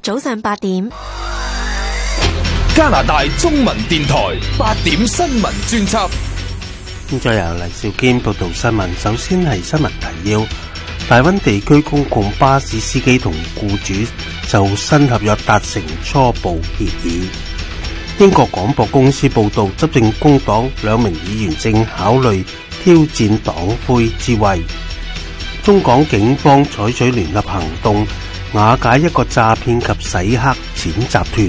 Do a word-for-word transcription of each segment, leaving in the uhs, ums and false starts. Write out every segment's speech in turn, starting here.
早上八點， 加拿大中文電台八點新聞專輯。 現在由黎兆堅報道新聞。首先係新聞提要：大溫地區公共巴士司機同僱主就新合約達成初步協議。英國廣播公司報道，執政工黨兩名議員正考慮挑戰黨魁之位。中港警方採取聯合行動，瓦解一個詐騙及洗黑錢集團。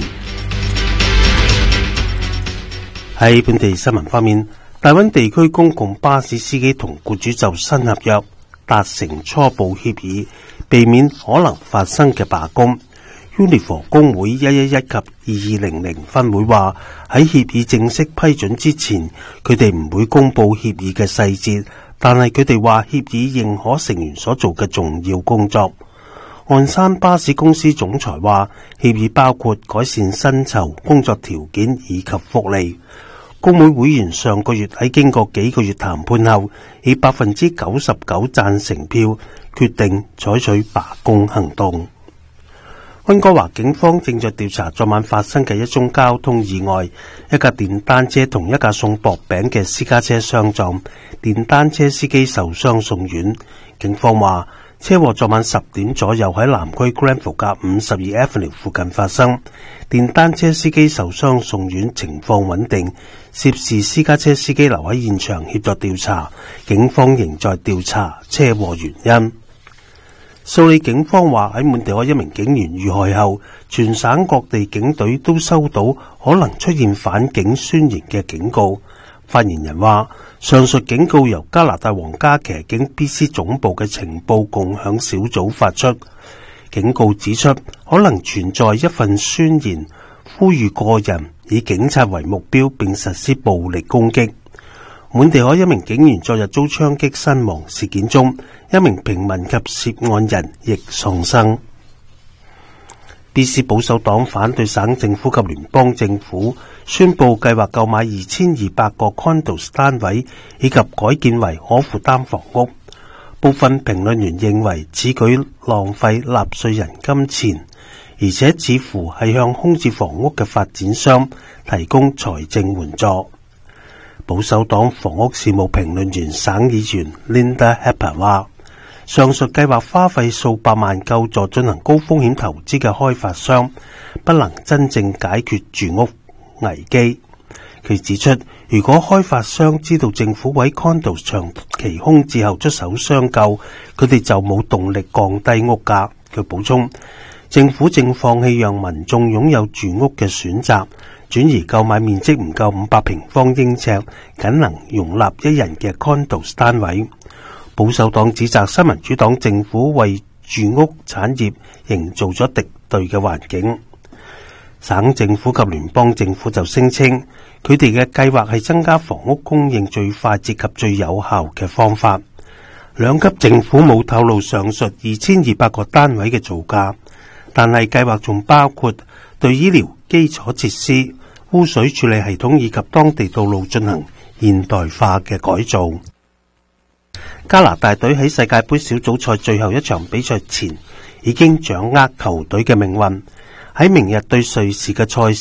喺本地新聞方面，大溫地區公共巴士司機同僱主就新合約達成初步協議，避免可能發生嘅罷工。Unifor 工會一一一及二二零零分會話，喺協議正式批准之前，佢哋唔會公布協議嘅細節，但係佢哋話協議認可成員所做嘅重要工作。岸山巴士公司總裁話，協議包括改善薪酬、工作條件以及福利。工會會員上個月喺經過幾個月談判後，以百分之九十九贊成票決定採取罷工行動。溫哥華警方正在調查昨晚發生嘅一宗交通意外，一架電單車同一架送薄餅嘅私家車相撞，電單車司機受傷送院。警方話，車禍昨晚十點左右喺南區 Granville 嘅五十二 Avenue 附近發生，電單車司機受傷送院，情況穩定。涉事私家車司機留喺現場協助調查，警方仍在調查車禍原因。素里警方話，喺滿地可一名警員遇害後，全省各地警隊都收到可能出現反警宣言嘅警告。發言人話，上述警告由加拿大皇家騎警 B C 總部嘅情報共享小組發出。警告指出，可能存在一份宣言，呼籲個人以警察為目標並實施暴力攻擊。滿地可一名警員昨日遭槍擊身亡，事件中一名平民及涉案人亦喪生。B C 保守黨反對省政府及聯邦政府宣布計劃購買二千二百個 condos 單位以及改建為可負擔房屋。部分評論員認為此舉浪費納稅人金錢，而且似乎係向空置房屋嘅發展商提供財政援助。保守黨房屋事務評論員省議員 Linda Hepper 話，上述計劃花費數百萬救助進行高風險投資嘅開發商，不能真正解決住屋危機。佢指出，如果開發商知道政府喺 condo 長期空置後出手相救，佢哋就冇動力降低屋價。佢補充，政府正放棄讓民眾擁有住屋嘅選擇，轉而購買面積唔夠五百平方英尺，僅能容納一人嘅 condos 單位。保守黨指責新民主黨政府為住屋產業營造咗敵對嘅環境。省政府及聯邦政府就聲稱，佢哋嘅計劃係增加房屋供應最快捷及最有效嘅方法。兩級政府冇透露上述二千二百個單位嘅造價，但係計劃仲包括對醫療基礎設施、污水處理系統以及當地道路進行現代化嘅改造。加拿大隊喺世界盃小組賽最後一場比賽前已經掌握球隊嘅命運。喺明日對瑞士嘅賽